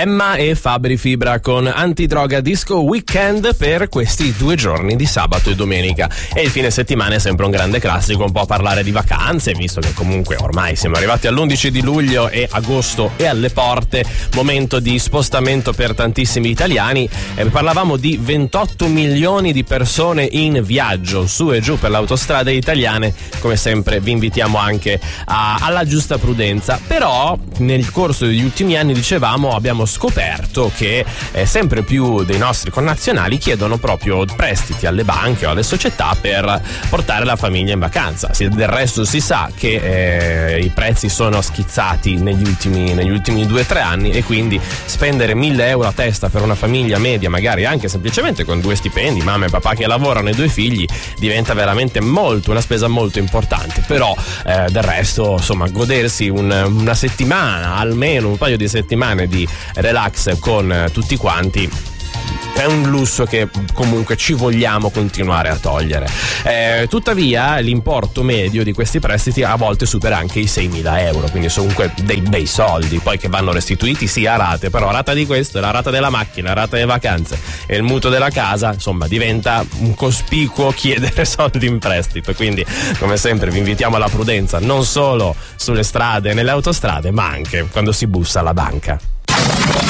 Emma e Fabri Fibra con Antidroga Disco Weekend per questi 2 giorni di sabato e domenica. E il fine settimana è sempre un grande classico, un po' a parlare di vacanze, visto che comunque ormai siamo arrivati all'11 di luglio e agosto è alle porte, momento di spostamento per tantissimi italiani. Parlavamo di 28 milioni di persone in viaggio su e giù per le autostrade italiane. Come sempre vi invitiamo anche alla giusta prudenza, però nel corso degli ultimi anni, dicevamo, abbiamo scoperto che sempre più dei nostri connazionali chiedono proprio prestiti alle banche o alle società per portare la famiglia in vacanza. Del resto si sa che i prezzi sono schizzati negli ultimi 2-3 anni, e quindi spendere 1.000 euro a testa per una famiglia media, magari anche semplicemente con 2 stipendi, mamma e papà che lavorano e 2 figli, diventa veramente una spesa molto importante. Però del resto, insomma, godersi una settimana, almeno un paio di settimane di relax con tutti quanti, è un lusso che comunque ci vogliamo continuare a togliere. Tuttavia l'importo medio di questi prestiti a volte supera anche i 6.000 euro, quindi sono comunque dei bei soldi, poi che vanno restituiti sì a rate, però rata di questo, la rata della macchina, la rata delle vacanze e il mutuo della casa, insomma diventa un cospicuo chiedere soldi in prestito. Quindi come sempre vi invitiamo alla prudenza, non solo sulle strade e nelle autostrade, ma anche quando si bussa alla banca.